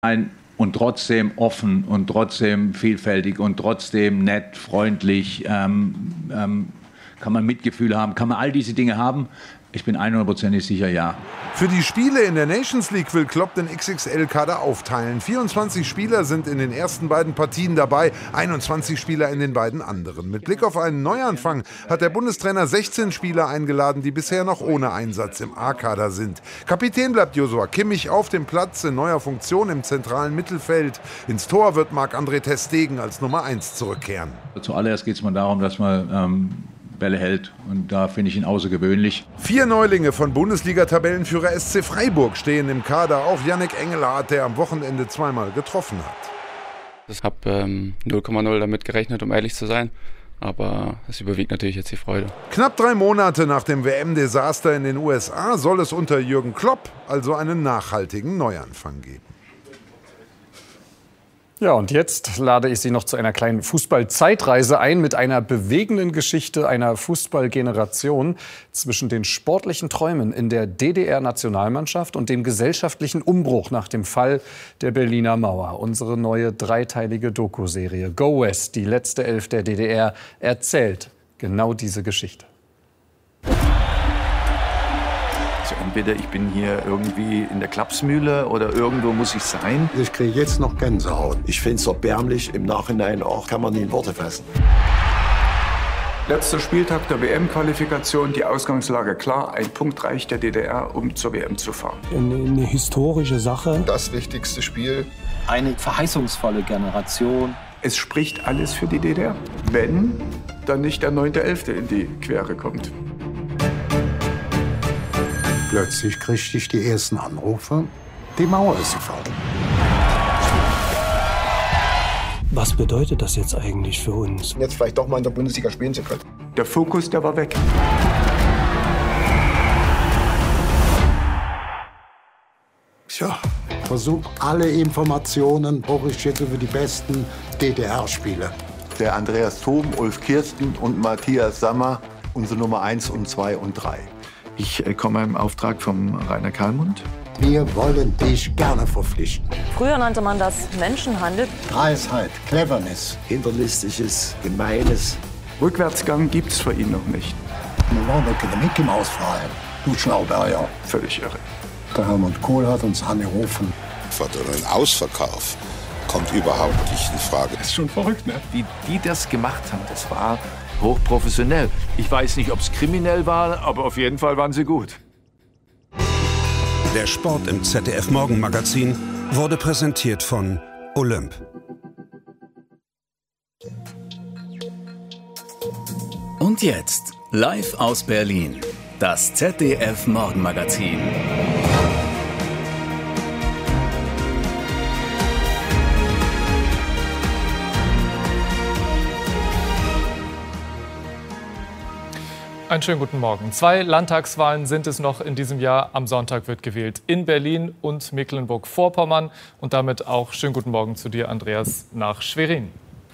Und trotzdem offen und trotzdem vielfältig und trotzdem nett, freundlich, kann man Mitgefühl haben, kann man all diese Dinge haben? Ich bin 100%ig sicher, ja. Für die Spiele in der Nations League will Klopp den XXL-Kader aufteilen. 24 Spieler sind in den ersten beiden Partien dabei, 21 Spieler in den beiden anderen. Mit Blick auf einen Neuanfang hat der Bundestrainer 16 Spieler eingeladen, die bisher noch ohne Einsatz im A-Kader sind. Kapitän bleibt Joshua Kimmich auf dem Platz in neuer Funktion im zentralen Mittelfeld. Ins Tor wird Marc-André ter Stegen als Nummer 1 zurückkehren. Zuallererst geht es mal darum, dass man Bälle hält. Und da finde ich ihn außergewöhnlich. 4 Neulinge von Bundesliga-Tabellenführer SC Freiburg stehen im Kader. Auch Yannick Engelhardt, der am Wochenende zweimal getroffen hat. Ich habe 0,0 damit gerechnet, um ehrlich zu sein. Aber es überwiegt natürlich jetzt die Freude. Knapp 3 Monate nach dem WM-Desaster in den USA soll es unter Jürgen Klopp also einen nachhaltigen Neuanfang geben. Ja, und jetzt lade ich Sie noch zu einer kleinen Fußball-Zeitreise ein mit einer bewegenden Geschichte einer Fußballgeneration zwischen den sportlichen Träumen in der DDR-Nationalmannschaft und dem gesellschaftlichen Umbruch nach dem Fall der Berliner Mauer. Unsere neue dreiteilige Doku-Serie Go West, die letzte Elf der DDR, erzählt genau diese Geschichte. Entweder ich bin hier irgendwie in der Klapsmühle oder irgendwo muss ich sein. Ich kriege jetzt noch Gänsehaut. Ich finde es erbärmlich, im Nachhinein auch kann man nie in Worte fassen. Letzter Spieltag der WM-Qualifikation, die Ausgangslage klar. Ein Punkt reicht der DDR, um zur WM zu fahren. Eine historische Sache. Das wichtigste Spiel. Eine verheißungsvolle Generation. Es spricht alles für die DDR, wenn dann nicht der 9.11. in die Quere kommt. Plötzlich kriegte ich die ersten Anrufe, die Mauer ist gefallen. Was bedeutet das jetzt eigentlich für uns? Jetzt vielleicht doch mal in der Bundesliga spielen zu können. Der Fokus, der war weg. Tja, versuch alle Informationen hochgeschickt über die besten DDR-Spiele. Der Andreas Thom, Ulf Kirsten und Matthias Sammer, unsere Nummer 1 und 2 und 3. Ich komme im Auftrag vom Rainer Kallmund. Wir wollen dich gerne verpflichten. Früher nannte man das Menschenhandel. Dreisheit, Cleverness. Hinterlistiges, Gemeines. Rückwärtsgang gibt's für ihn noch nicht. Wir wollen doch keine Mickey Maus fallen. Du Schlauberger. Völlig irre. Der Helmut Kohl hat uns angerufen. Ein Ausverkauf kommt überhaupt nicht in Frage. Das ist schon verrückt, ne? Wie die das gemacht haben, das war hochprofessionell. Ich weiß nicht, ob es kriminell war, aber auf jeden Fall waren sie gut. Der Sport im ZDF-Morgenmagazin wurde präsentiert von Olymp. Und jetzt, live aus Berlin, das ZDF-Morgenmagazin. Einen schönen guten Morgen. 2 Landtagswahlen sind es noch in diesem Jahr. Am Sonntag wird gewählt in Berlin und Mecklenburg-Vorpommern. Und damit auch schönen guten Morgen zu dir, Andreas, nach Schwerin.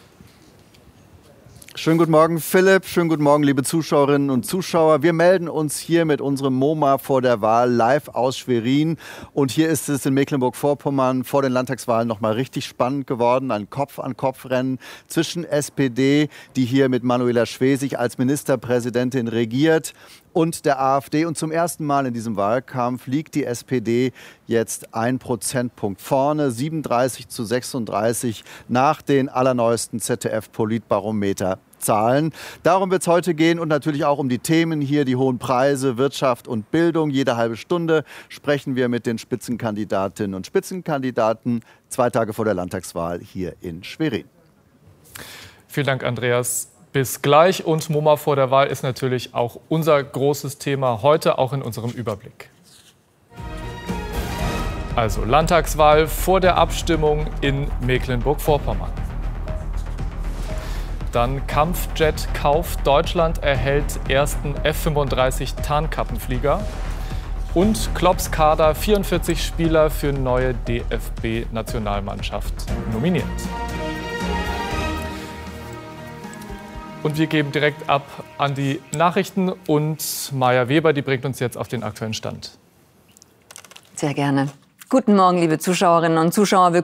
Schönen guten Morgen, Philipp. Schönen guten Morgen, liebe Zuschauerinnen und Zuschauer. Wir melden uns hier mit unserem MoMA vor der Wahl live aus Schwerin. Und hier ist es in Mecklenburg-Vorpommern vor den Landtagswahlen noch mal richtig spannend geworden. Ein Kopf-an-Kopf-Rennen zwischen SPD, die hier mit Manuela Schwesig als Ministerpräsidentin regiert, und der AfD. Und zum ersten Mal in diesem Wahlkampf liegt die SPD jetzt 1 Prozentpunkt vorne, 37:36 nach den allerneuesten ZDF-Politbarometer-Zahlen. Darum wird es heute gehen und natürlich auch um die Themen hier, die hohen Preise, Wirtschaft und Bildung. Jede halbe Stunde sprechen wir mit den Spitzenkandidatinnen und Spitzenkandidaten 2 Tage vor der Landtagswahl hier in Schwerin. Vielen Dank, Andreas. Bis gleich. Und MoMA vor der Wahl ist natürlich auch unser großes Thema heute, auch in unserem Überblick. Also Landtagswahl vor der Abstimmung in Mecklenburg-Vorpommern. Dann Kampfjet-Kauf. Deutschland erhält ersten F-35 Tarnkappenflieger. Und Klopps Kader, 44 Spieler für neue DFB-Nationalmannschaft nominiert. Und wir geben direkt ab an die Nachrichten und Maja Weber, die bringt uns jetzt auf den aktuellen Stand. Sehr gerne. Guten Morgen, liebe Zuschauerinnen und Zuschauer.